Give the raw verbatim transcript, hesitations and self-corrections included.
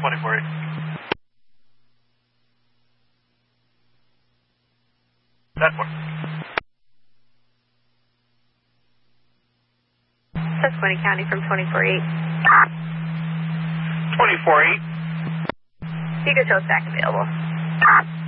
twenty-four eight. Network. Susquehanna County from twenty-four eight. twenty-four eight. Eagle Tail stack available.